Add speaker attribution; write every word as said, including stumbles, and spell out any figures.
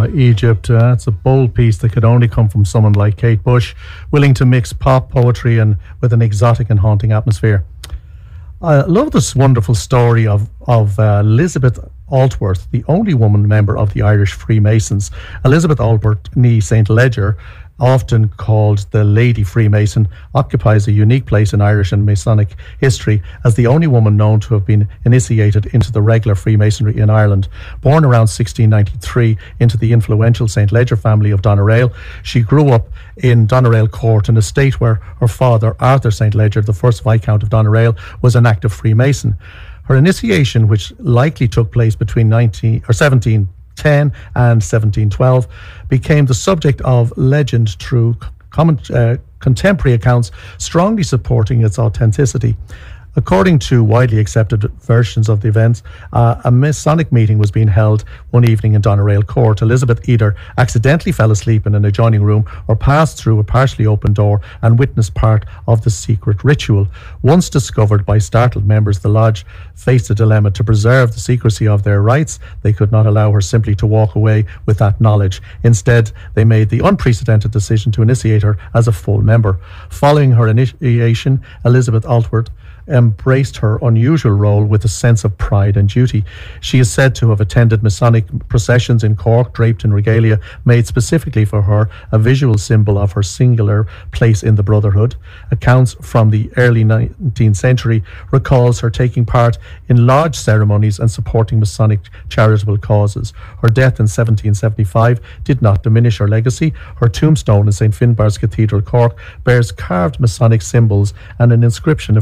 Speaker 1: Egypt. Uh, it's a bold piece that could only come from someone like Kate Bush, willing to mix pop poetry and with an exotic and haunting atmosphere. I love this wonderful story of, of uh, Elizabeth Altworth, the only woman member of the Irish Freemasons. Elizabeth Altworth, née Saint Leger, often called the Lady Freemason, occupies a unique place in Irish and Masonic history as the only woman known to have been initiated into the regular Freemasonry in Ireland. Born around sixteen ninety-three into the influential Saint Leger family of Doneraile, she grew up in Doneraile Court, an estate where her father, Arthur Saint Leger, the first Viscount of Doneraile, was an active Freemason. Her initiation, which likely took place between nineteen or seventeen ten and seventeen twelve, became the subject of legend through common, uh, contemporary accounts strongly supporting its authenticity. According to widely accepted versions of the events, uh, a Masonic meeting was being held one evening in Doneraile Court. Elizabeth either accidentally fell asleep in an adjoining room or passed through a partially open door and witnessed part of the secret ritual. Once discovered by startled members, the lodge faced a dilemma. To preserve the secrecy of their rights, they could not allow her simply to walk away with that knowledge. Instead, they made the unprecedented decision to initiate her as a full member. Following her initiation, Elizabeth Altworth embraced her unusual role with a sense of pride and duty. She is said to have attended Masonic processions in Cork, draped in regalia made specifically for her, a visual symbol of her singular place in the Brotherhood. Accounts from the early nineteenth century recalls her taking part in lodge ceremonies and supporting Masonic charitable causes. Her death in seventeen seventy-five did not diminish her legacy. Her tombstone in Saint Finbarr's Cathedral, Cork, bears carved Masonic symbols and an inscription